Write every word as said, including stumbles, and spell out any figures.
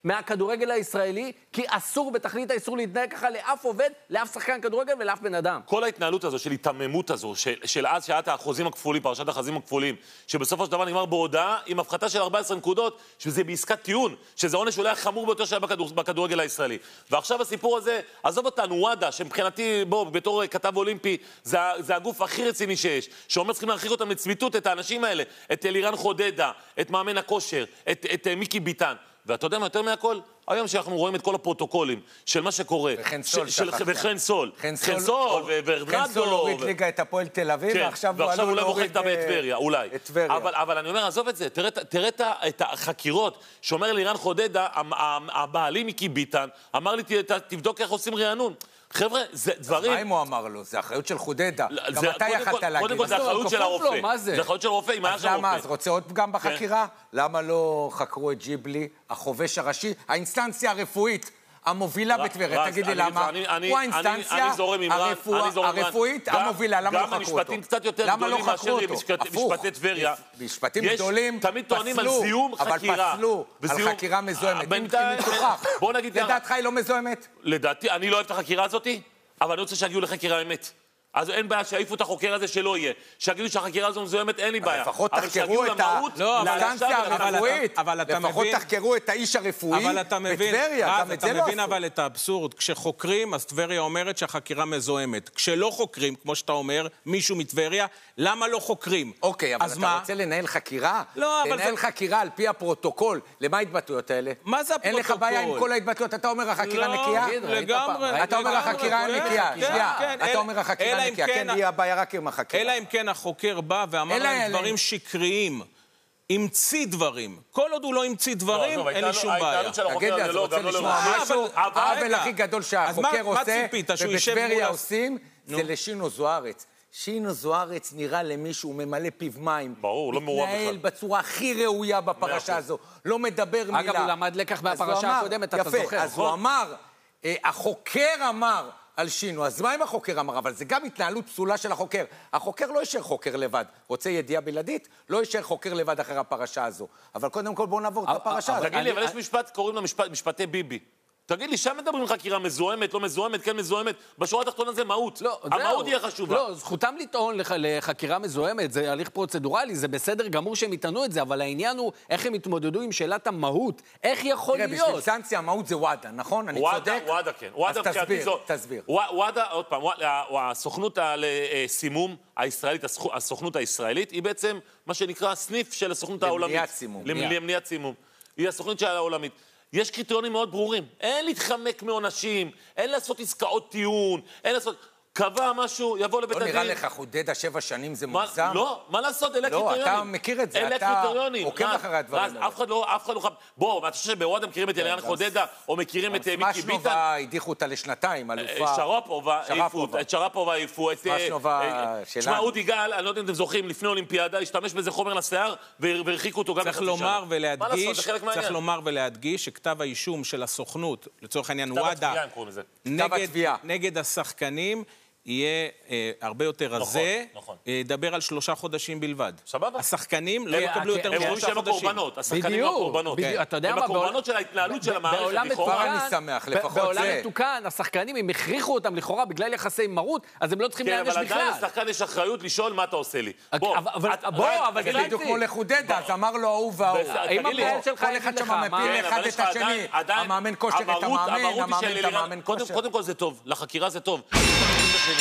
מהכדורגל הישראלי, כי אסור בתכלית האיסור להתנהג ככה לאף עובד, לאף שחקן כדורגל ולאף בן אדם. כל ההתנהלות הזו, של התממות הזו, של, של אז שעת החוזים הכפולים, פרשת החוזים הכפולים, שבסופו של דבר נגמר בהודעה עם הפחתה של ארבע עשרה נקודות, שזה בעסקת טיעון, שזה עונש אולי החמור ביותר שהיה בכדור, בכדורגל הישראלי. ועכשיו הסיפור הזה, עזוב אותנו, וואדה, שמבחינתי, בוא, בתור כתב אולימפי, זה, זה הגוף הכי רציני שיש, שאומר צריכים להרחיק אותם לצמיתות, את האנשים האלה, את אלירן חודדה, את מאמן הכושר, את, את, את מיקי ביטן. ואתה יודע מה, יותר מהכל, היום שאנחנו רואים את כל הפרוטוקולים של מה שקורה. וחן סול שכחת. וחן סול. חן סול, וברנדו. חן סול הוריד ליגה את הפועל תל אביב, ועכשיו הוא עלול להוריד את טבריה, אולי. את טבריה. אבל אני אומר, עזוב את זה, תראה את החקירות שאומר אלירן חודדה, הבעלים מיקי ביטן, אמר לי, תבדוק איך עושים רענון. חבר'ה, זה דברים... אז מה אם הוא אמר לו? זה אחריות של חודדה. גם אתה יכלת להגיד. קודם כל, זה אחריות של הרופא. זה אחריות של הרופא, אם היה של הרופא. אז למה? אז רוצה עוד פגם בחקירה? למה לא חקרו את ג'יבלי, החובש הראשי, האינסטנציה הרפואית המובילה בטבריה? תגיד לי למה? הוא האינסטנציה הרפואית המובילה, למה לא חקרו אותו? גם המשפטים קצת יותר גדולים מאשר משפטי טבריה. משפטים גדולים תמיד טוענים על זיהום חקירה. אבל פסלו על חקירה מזוהמת. בוא נגיד... לדעתך היא לא מזוהמת? לדעתי, אני לא אוהב את החקירה הזאת, אבל אני רוצה שיגיעו לחקירה אמת. אז אין בעיה שיעיפו את החוקר הזה שלא יהיה. שיגידו שהחקירה הזו מזוהמת, אין לי בעיה. לפחות תחקרו את האינסטנציה הרפואית. לפחות תחקרו את האיש הרפואי בטבריה. גם את זה לא עשו. אתה מבין אבל את האבסורד. כשחוקרים, אז טבריה אומרת שהחקירה מזוהמת. כשלא חוקרים, כמו שאתה אומר, מישהו מטבריה, למה לא חוקרים? אוקיי, אבל אתה רוצה לנהל חקירה? לנהל חקירה על פי הפרוטוקול. למה ההתבטאויות האלה? מה זה הפרוטוקול? אין לך בעיה עם כל ההתבטאויות. אתה אומר החקירה נקייה? לגמרי. אתה אומר החקירה נקייה. אתה אומר החקירה נקייה. כן, היא הבעיה רק עם החקירה. אלא אם כן החוקר בא ואמר להם דברים שקריים. המציא דברים. כל עוד הוא לא המציא דברים, אין לי שום בעיה. תגיד לי, אז רוצה לשמוע משהו? העוול הכי גדול שהחוקר עושה, ובטבריה עושים, זה לשינו זוארץ. שינו זוארץ נראה למישהו ממלא פיו מים. ברור, לא מעורב בכלל. מתנהל בצורה הכי ראויה בפרשה הזו. לא מדבר מילה. אגב, הוא למד לקח מהפרשה הקודמת, אתה זוכר. אז הוא אמר, החוקר אמר, על שינו, אז מה אם החוקר אמר? אבל זה גם התנהלות פסולה של החוקר. החוקר לא יישאר חוקר לבד. רוצה ידיעה בלעדית? לא יישאר חוקר לבד אחרי הפרשה הזו. אבל קודם כל בואו נעבור את הפרשה הזו. תגיד לי, אבל יש משפט, קוראים לו משפטי ביבי. תגיד לי, שם מדברים חקירה מזוהמת, לא מזוהמת, כן מזוהמת, בשורה התחתונה זה מהות. המהות היא החשובה. לא, זכותם לטעון לחקירה מזוהמת, זה הליך פרוצדורלי, זה בסדר גמור שהם יטענו את זה, אבל העניין הוא איך הם התמודדו עם שאלת המהות. איך יכול להיות? תראה, בשביל סנקציה המהות זה וואדה, נכון? אני צודק? וואדה, כן. אז תסביר, תסביר. וואדה, עוד פעם, הסוכנות לסימום הישראלית, הסוכנות הישראלית, היא בעצם מה שנקרא סניף של הסוכנות העולמית. למניעת סימום. למניעת סימום. היא הסוכנות של העולמית. יש קריטריונים מאוד ברורים. אין להתחמק מעונשים, אין לעשות עסקאות טיעון, אין לעשות... קבע משהו, יבוא לבית הדין. לא נראה לך חודדה שבע שנים זה מוגזם? לא, מה לעשות? אלה קריטריונים. לא, אתה מכיר את זה, אתה עוקב אחרי הדברים האלה. אף אחד לא, אף אחד לא... בוא, אתה חושב שבוואדה מכירים את אלירן חודדה, או מכירים את מיקי ביטן? סמשנובה הדיחו אותה לשנתיים, אלופה. שרפובה, את שרפובה העיפו, את... סמשנובה שלנו. שמע, אודי גל, אני לא יודע אם אתם זוכרים, לפני אולימפיאדה, השתמש בזה חומר לשיער, והרחיקו אותו גם צריך לומר ולהדגיש, צריך לומר ולהדגיש שכתב האישום של הסוכנות, לצורך העניין וואדה, נגד השחקנים, יהיה הרבה יותר רזה, ידבר על שלושה חודשים בלבד. סבבה. השחקנים לא יקבלו יותר משלושה חודשים. הם רואים שהם הקורבנות, השחקנים הקורבנות. הם הקורבנות של ההתנהלות של המערכת. לכאורה אני שמח, לפחות זה. בעולם מתוקן, השחקנים, אם הכריחו אותם לכאורה בגלל יחסי מרות, אז הם לא צריכים להיענש בכלל. כן, אבל עדיין לשחקן יש אחריות לשאול מה אתה עושה לי. בוא, אבל זה בדיוק כמו לחודדה, אז אמר לו ההוא וההוא. אם המנהל שלך כל אחד שם מפיל אחד את השני, המאמן כושר את המאמן, המאמן את המאמן כושר. קודם כל זה טוב, לחקירה זה טוב.